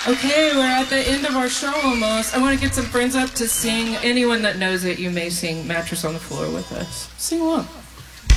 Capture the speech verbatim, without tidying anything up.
Okay, we're at the end of our show almost. I want to get some friends up to sing. Anyone that knows it, you may sing Mattress on the Floor with us. Sing along.